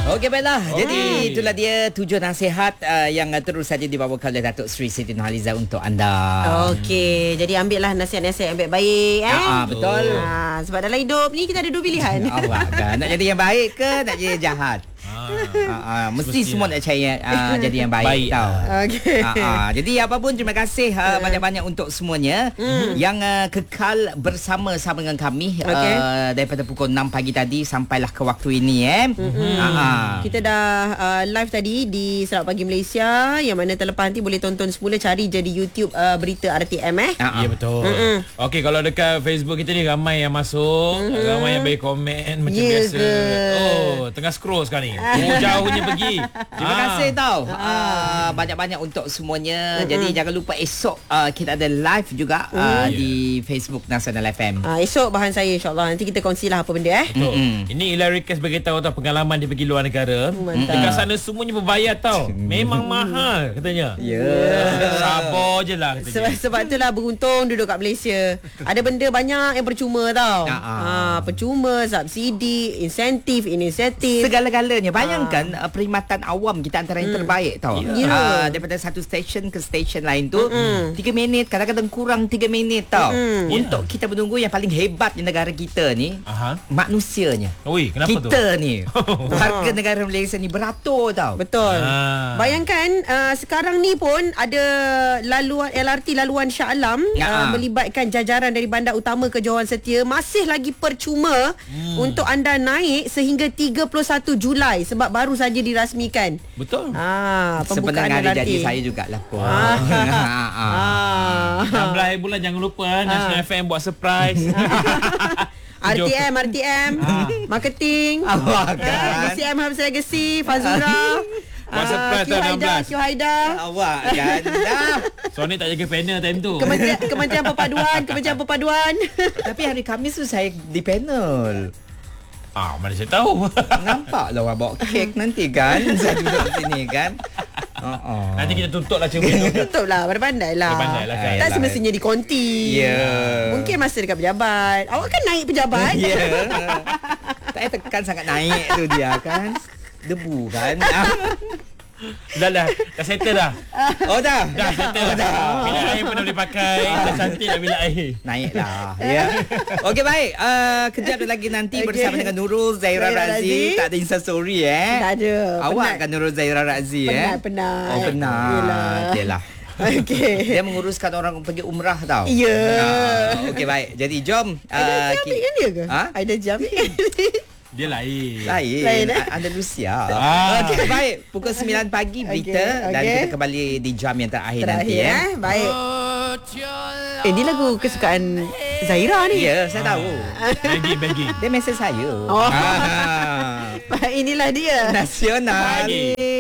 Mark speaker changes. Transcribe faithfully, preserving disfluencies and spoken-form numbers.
Speaker 1: Okey, baiklah.
Speaker 2: Okay.
Speaker 1: Jadi itulah dia tujuh nasihat uh, yang uh, terus saja dibawakan oleh Datuk Seri Siti Nurhaliza untuk anda.
Speaker 3: Okey, jadi ambillah nasihat-nasihat yang baik-baik eh.
Speaker 1: Ah, betul.
Speaker 3: Ah, sebab dalam hidup ni kita ada dua pilihan.
Speaker 1: Awak kan nak jadi yang baik ke nak jadi yang jahat? Ah, ah, mesti semua nak cari uh, jadi yang baik,
Speaker 2: Baik.
Speaker 1: tau.
Speaker 3: Okey.
Speaker 1: Ah, ah. Jadi apa pun terima kasih uh, banyak-banyak untuk semuanya mm. yang uh, kekal bersama-sama dengan kami
Speaker 3: Okay.
Speaker 1: uh, daripada pukul enam pagi tadi sampailah ke waktu ini eh. Mm-hmm. Ah, ah.
Speaker 3: Kita dah uh, live tadi di Sarawak Pagi Malaysia. Yang mana terlepas nanti boleh tonton semula, cari je di YouTube uh, berita R T M eh.
Speaker 1: Ah, ah.
Speaker 2: Ya betul.
Speaker 3: Mm-mm.
Speaker 2: Okey, kalau dekat Facebook kita ni ramai yang masuk, mm-hmm. ramai yang bagi komen macam
Speaker 3: Ya
Speaker 2: biasa.
Speaker 3: ke?
Speaker 2: Oh, tengah scroll sekarang ni. Oh, jauhnya pergi.
Speaker 1: Terima kasih tau uh, banyak-banyak untuk semuanya. Mm-hmm. Jadi jangan lupa esok uh, kita ada live juga uh,
Speaker 3: Mm.
Speaker 1: di Facebook Nasional F M.
Speaker 3: Ah, esok bahan saya insyaAllah. Nanti kita kongsilah apa benda eh.
Speaker 2: Betul.
Speaker 1: Mm-mm.
Speaker 2: Ini Hilary Kes beritahu tau pengalaman dia pergi luar negara.
Speaker 3: Mantap.
Speaker 2: Dekat sana semuanya berbayar tau. Memang mahal katanya.
Speaker 1: Ya. Yeah.
Speaker 2: Sabar je lah katanya.
Speaker 3: Sebab, sebab itulah beruntung duduk kat Malaysia. Ada benda banyak yang percuma tau.
Speaker 1: Ah, ah.
Speaker 3: Ah, percuma, subsidi, insentif, inisiatif.
Speaker 1: Segala-galanya. Bayangkan uh, perkhidmatan awam kita antara yang terbaik tau.
Speaker 3: Ya.
Speaker 1: Uh, daripada satu stesen ke stesen lain tu tiga minit, kadang-kadang kurang tiga minit tau.
Speaker 3: Mm-mm.
Speaker 1: Untuk kita menunggu yang paling hebat di negara kita ni,
Speaker 2: Aha.
Speaker 1: manusianya.
Speaker 2: Oi, kenapa tu?
Speaker 1: Kita ni warga negara Malaysia ni beratur tau.
Speaker 3: Betul.
Speaker 2: Ah.
Speaker 3: Bayangkan uh, sekarang ni pun ada laluan L R T laluan Shah Alam
Speaker 1: Ya.
Speaker 3: uh, melibatkan jajaran dari bandar utama ke Johor Setia, masih lagi percuma hmm. untuk anda naik sehingga tiga puluh satu Julai sebab baru saja dirasmikan.
Speaker 2: Betul.
Speaker 3: Ah, pembukaan
Speaker 1: Sebenarnya
Speaker 3: L R T.
Speaker 1: hari jadi saya jugalah pun.
Speaker 3: Ah.
Speaker 1: Ah.
Speaker 3: Ah.
Speaker 2: enam belas bulan jangan lupa National F M buat surprise.
Speaker 3: R T M, R T M, marketing,
Speaker 1: Awak kan?
Speaker 3: D C M House Legacy, Fazura,
Speaker 2: Buat surprise
Speaker 3: Q
Speaker 2: tahun
Speaker 3: Haida,
Speaker 2: enam belas.
Speaker 3: Q Haida,
Speaker 1: Awak kan dah.
Speaker 2: Sony tak jaga panel time tu.
Speaker 3: Kementerian, Kementerian Perpaduan, Kementerian Perpaduan.
Speaker 1: Tapi hari Khamis tu saya di panel.
Speaker 2: Ah, mana saya tahu.
Speaker 1: Nampak lah awak bawa kek nanti kan. Saya duduk sini kan. Uh-uh.
Speaker 2: Nanti kita tutup lah cermin tu.
Speaker 3: Tutup lah, pandai lah.
Speaker 2: Pandai lah kan.
Speaker 3: Tak
Speaker 1: Yalah.
Speaker 3: semestinya di konti.
Speaker 1: Ya.
Speaker 3: Mungkin masa dekat pejabat. Awak kan naik pejabat.
Speaker 1: Ya. Tak payah tekan sangat naik tu dia kan. Debu kan.
Speaker 2: Dah dah, dah settle dah.
Speaker 1: Oh dah.
Speaker 2: Dah settle
Speaker 1: Oh,
Speaker 2: dah.
Speaker 1: dah.
Speaker 2: Bilik air pun dah boleh pakai. Dah cantik dah bilik air.
Speaker 1: Naiklah ya. Okey baik. Uh, kejap lagi nanti
Speaker 3: Okey.
Speaker 1: bersama dengan Nurul Zaira
Speaker 3: Zaira
Speaker 1: Razi.
Speaker 3: Razi.
Speaker 1: Tak ada Insta story eh.
Speaker 3: Tak ada.
Speaker 1: Awak
Speaker 3: Penat.
Speaker 1: kan Nurul Zaira Razi eh.
Speaker 3: Penat, penat.
Speaker 1: Oh penat.
Speaker 3: Yelah.
Speaker 1: Okeylah.
Speaker 3: Okey.
Speaker 1: Dia menguruskan orang pergi umrah tau.
Speaker 3: Ya.
Speaker 1: Ah, Okey baik. Jadi jom
Speaker 3: Ada
Speaker 1: uh,
Speaker 3: jam kan dia ke?
Speaker 1: Ha?
Speaker 3: Ada jam ni.
Speaker 2: Dia lain.
Speaker 1: Lain,
Speaker 3: Lain, eh?
Speaker 1: A- Andalusia.
Speaker 2: Ah.
Speaker 1: Okey baik. Pukul sembilan pagi berita
Speaker 3: Okey,
Speaker 1: dan
Speaker 3: okey.
Speaker 1: kita kembali di jam yang terakhir, nanti
Speaker 3: Terakhir
Speaker 1: eh.
Speaker 3: eh. Baik. Eh, ni lagu kesukaan Zaira ni.
Speaker 1: Ya, saya tahu.
Speaker 2: Begging, begging.
Speaker 1: Dia mesej saya.
Speaker 3: Oh.
Speaker 1: Ah.
Speaker 3: Baik, inilah dia.
Speaker 1: Nasional.
Speaker 2: Pagi.